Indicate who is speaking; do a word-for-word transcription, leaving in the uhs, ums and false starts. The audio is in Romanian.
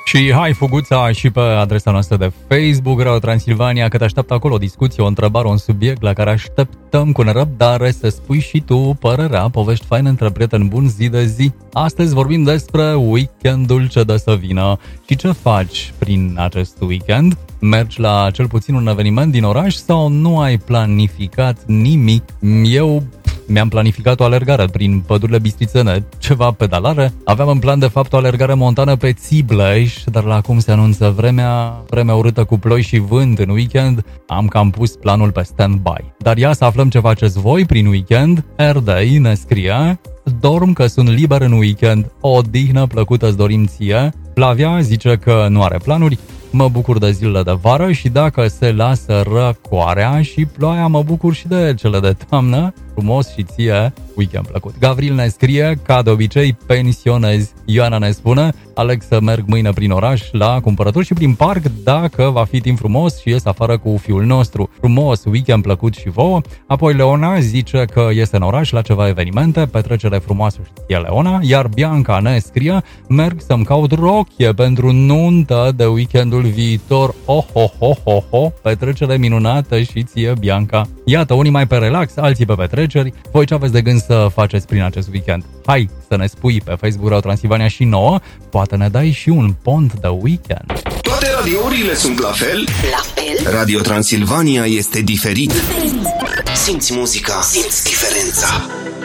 Speaker 1: Și hai Fuguța și pe adresa noastră de Facebook, Radio Transilvania, că te așteaptă acolo o discuție, o întrebare, un subiect la care așteptăm cu nerăbdare să spui și tu părerea, povești faine între prieteni buni zi de zi. Astăzi vorbim despre weekendul ce dă să vină și ce faci prin acest weekend. Mergi la cel puțin un eveniment din oraș sau nu ai planificat nimic? Eu mi-am planificat o alergare prin pădurile bistrițene, ceva pedalare. Aveam în plan de fapt o alergare montană pe Țiblej, dar la cum se anunță vremea, vremea urâtă cu ploi și vânt în weekend, am cam pus planul pe stand-by. Dar ia să aflăm ce faceți voi prin weekend. Erdei ne scrie: dorm că sunt liber în weekend, o odihnă plăcută îți dorim ție. Flavia zice că nu are planuri. Mă bucur de zilele de vară și dacă se lasă răcoarea și ploaia, mă bucur și de cele de toamnă. Frumos și ție weekend plăcut. Gavril ne scrie: ca de obicei pensionezi. Ioana ne spune: aleg să merg mâine prin oraș la cumpărături și prin parc dacă va fi timp frumos și ies afară cu fiul nostru. Frumos weekend plăcut și vouă. Apoi Leona zice că iese în oraș la ceva evenimente, petrecere frumoasă și ție Leona. Iar Bianca ne scrie: merg să-mi caut rochie pentru nuntă de weekendul viitor. Oh, oh, oh, oh, oh. Petrecere minunată și ție Bianca. Iată, unii mai pe relax, alții pe petreceri. Voi ce aveți de gând să faceți prin acest weekend? Hai să ne spui pe Facebook Radio Transilvania și nouă. Poate ne dai și un pont de weekend.
Speaker 2: Toate radiourile sunt la fel?
Speaker 3: La fel?
Speaker 2: Radio Transilvania este diferit. Simți muzica, simți diferența.